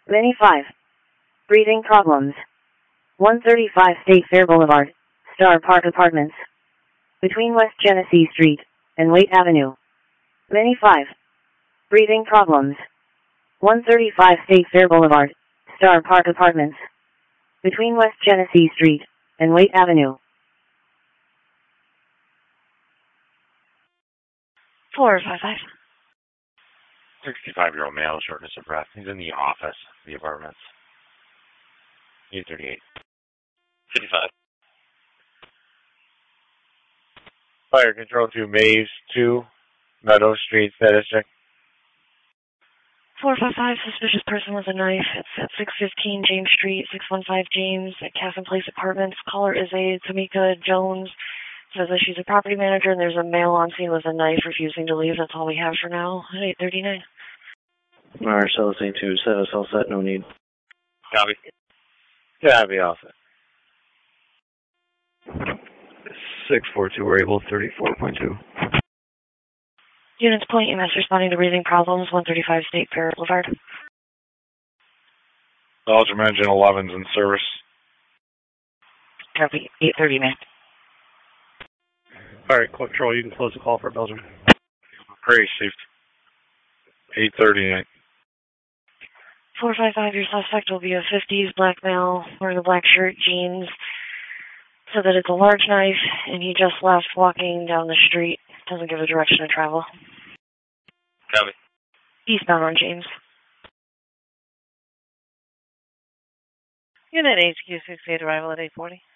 Mini 5. Breathing problems. 135 State Fair Boulevard, Star Park Apartments. Between West Genesee Street and Waite Avenue. Mini 5. Breathing problems. 135 State Fair Boulevard, Star Park Apartments. Between West Genesee Street and Waite Avenue. 455. 65-year-old male, shortness of breath. He's in the office, the apartments. 838. 55. Fire control to Maves 2, Meadow Street, status check. 455, suspicious person with a knife. It's at 615 James Street, 615 James, at Casson Place Apartments. Caller is a Tamika Jones. Says that she's a property manager and there's a male on scene with a knife refusing to leave. That's all we have for now at 839. Marcellus 827, all set, no need. Copy. Yeah, I'll be all set. 642, we're able 34.2. Units Point, EMS responding to breathing problems, 135 State Fair Boulevard. Belgium Engine 11's in service. Copy, 839. All right, control, you can close the call for Belgium. Received. 839. 455, your suspect will be a 50s black male wearing a black shirt, jeans, so that it's a large knife, and he just left walking down the street. Doesn't give a direction of travel. Copy. Eastbound on James. Unit HQ 68, arrival at 840.